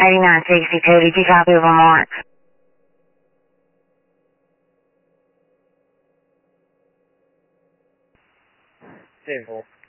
8962, did you copy over Mark? Stay hold.